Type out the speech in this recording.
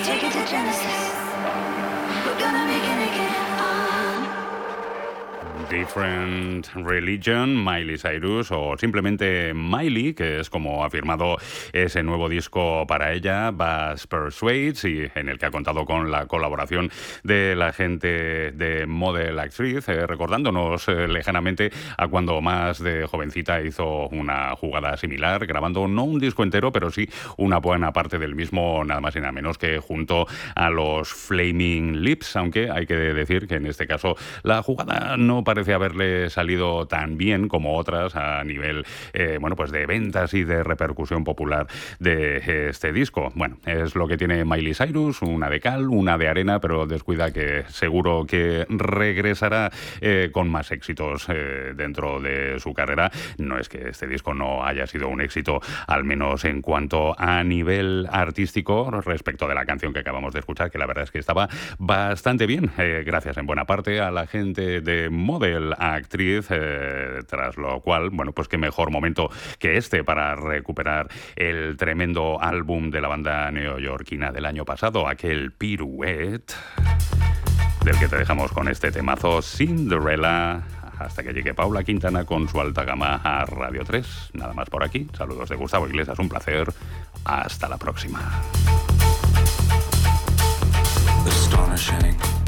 Take it to Genesis. We're gonna make it again. Different Religion, Miley Cyrus, o simplemente Miley, que es como ha firmado ese nuevo disco para ella, Bass Persuades, y en el que ha contado con la colaboración de la gente de Model Actriz, recordándonos lejanamente a cuando más de jovencita hizo una jugada similar, grabando no un disco entero, pero sí una buena parte del mismo, nada más y nada menos que junto a los Flaming Lips, aunque hay que decir que en este caso la jugada no parece haberle salido tan bien como otras a nivel pues de ventas y de repercusión popular de este disco. Bueno, es lo que tiene Miley Cyrus, una de cal, una de arena, pero descuida que seguro que regresará con más éxitos dentro de su carrera. No es que este disco no haya sido un éxito, al menos en cuanto a nivel artístico, respecto de la canción que acabamos de escuchar, que la verdad es que estaba bastante bien, gracias en buena parte a la gente de Model Actriz, tras lo cual, bueno, pues qué mejor momento que este para recuperar el tremendo álbum de la banda neoyorquina del año pasado, aquel Pirouette, del que te dejamos con este temazo Cinderella, hasta que llegue Paula Quintana con su alta gama a Radio 3. Nada más por aquí. Saludos de Gustavo Iglesias, un placer. Hasta la próxima. Astonishing.